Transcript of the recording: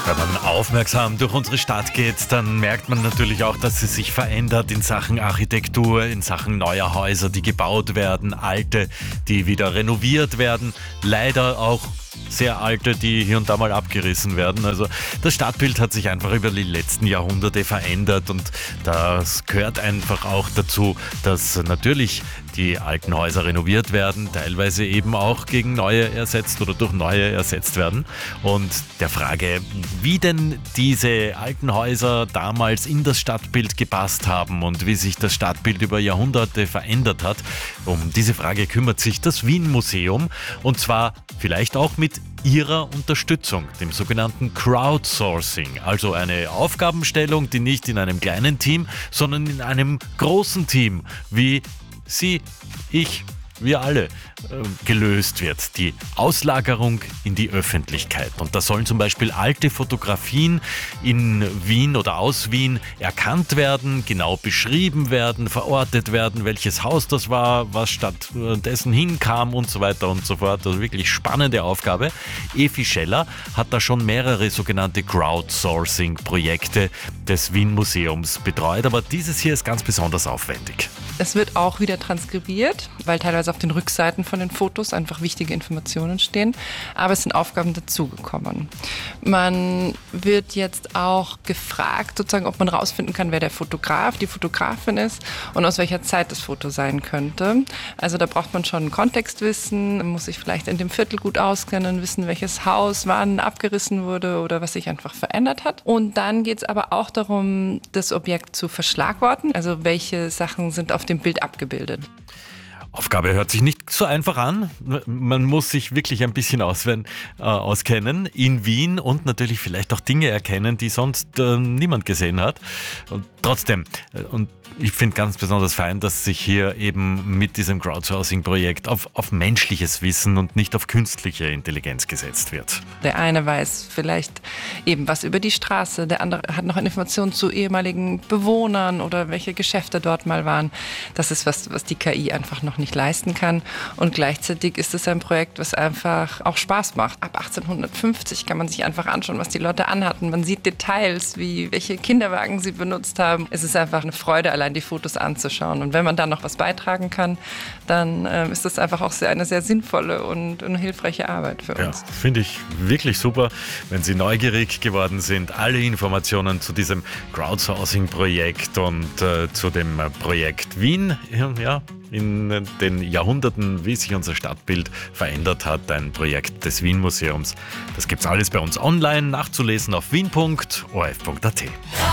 Wenn man aufmerksam durch unsere Stadt geht, dann merkt man natürlich auch, dass sie sich verändert in Sachen Architektur, in Sachen neuer Häuser, die gebaut werden, alte, die wieder renoviert werden, leider auch sehr alte, die hier und da mal abgerissen werden. Also das Stadtbild hat sich einfach über die letzten Jahrhunderte verändert und das gehört einfach auch dazu, dass natürlich die alten Häuser renoviert werden, teilweise eben auch gegen neue ersetzt oder durch neue ersetzt werden. Und der Frage, wie denn diese alten Häuser damals in das Stadtbild gepasst haben und wie sich das Stadtbild über Jahrhunderte verändert hat, um diese Frage kümmert sich das Wien-Museum und zwar vielleicht auch mit ihrer Unterstützung, dem sogenannten Crowdsourcing, also eine Aufgabenstellung, die nicht in einem kleinen Team, sondern in einem großen Team wie Sie, ich, wir alle gelöst wird. Die Auslagerung in die Öffentlichkeit. Und da sollen zum Beispiel alte Fotografien in Wien oder aus Wien erkannt werden, genau beschrieben werden, verortet werden, welches Haus das war, was stattdessen hinkam und so weiter und so fort. Also wirklich spannende Aufgabe. Evi Scheller hat da schon mehrere sogenannte Crowdsourcing-Projekte des Wien-Museums betreut, aber dieses hier ist ganz besonders aufwendig. Es wird auch wieder transkribiert, weil teilweise auf den Rückseiten von den Fotos einfach wichtige Informationen stehen. Aber es sind Aufgaben dazugekommen. Man wird jetzt auch gefragt, sozusagen, ob man rausfinden kann, wer der Fotograf, die Fotografin ist und aus welcher Zeit das Foto sein könnte. Also da braucht man schon Kontextwissen, man muss sich vielleicht in dem Viertel gut auskennen, wissen, welches Haus wann abgerissen wurde oder was sich einfach verändert hat. Und dann geht es aber auch darum, das Objekt zu verschlagworten, also welche Sachen sind auf dem Bild abgebildet. Aufgabe hört sich nicht so einfach an. Man muss sich wirklich ein bisschen auskennen in Wien und natürlich vielleicht auch Dinge erkennen, die sonst niemand gesehen hat. Und trotzdem, und ich finde ganz besonders fein, dass sich hier eben mit diesem Crowdsourcing-Projekt auf menschliches Wissen und nicht auf künstliche Intelligenz gesetzt wird. Der eine weiß vielleicht eben was über die Straße, der andere hat noch Informationen zu ehemaligen Bewohnern oder welche Geschäfte dort mal waren. Das ist was die KI einfach noch nicht leisten kann. Und gleichzeitig ist es ein Projekt, was einfach auch Spaß macht. Ab 1850 kann man sich einfach anschauen, was die Leute anhatten. Man sieht Details, wie welche Kinderwagen sie benutzt haben. Es ist einfach eine Freude, allein die Fotos anzuschauen. Und wenn man dann noch was beitragen kann, dann ist das einfach auch eine sehr sinnvolle und hilfreiche Arbeit für uns. Ja, finde ich wirklich super. Wenn Sie neugierig geworden sind, alle Informationen zu diesem Crowdsourcing-Projekt und zu dem Projekt Wien, ja, in den Jahrhunderten, wie sich unser Stadtbild verändert hat, ein Projekt des Wien-Museums. Das gibt's alles bei uns online nachzulesen auf wien.orf.at.